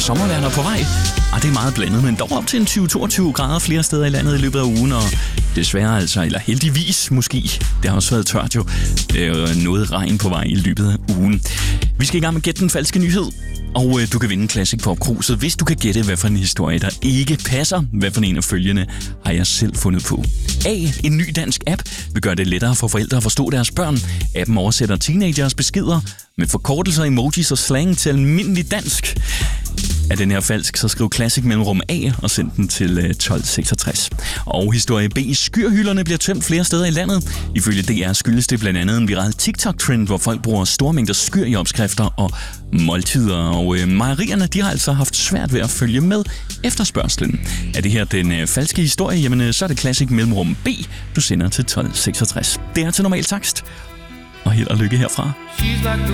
sommervejr er på vej. Og det er meget blandet, men dog op til en 20-22 grader flere steder i landet i løbet af ugen. Og desværre altså, eller heldigvis måske, det har også været tørt jo, noget regn på vej i løbet af ugen. Vi skal i gang med Gæt den falske nyhed. Og du kan vinde en Classic Pop-kruset, hvis du kan gætte, hvad for en historie, der ikke passer. Hvad for en af følgende har jeg selv fundet på? A. En ny dansk app vil gøre det lettere for forældre at forstå deres børn. Appen oversætter teenagers beskeder med forkortelser, emojis og slang til almindelig dansk. Er den her falsk, så skriv Classic mellemrum A og send den til 1266. Og historie B. Skyrhylderne bliver tømt flere steder i landet. Ifølge DR skyldes det blandt andet en viral TikTok-trend, hvor folk bruger store mængder skyr i opskrifter og måltider. Og mejerierne, de har altså haft svært ved at følge med efterspørgslen. Er det her den falske historie? Jamen, så er det Classic mellemrum B, du sender til 1266. Det er til normal takst. Og held og lykke herfra.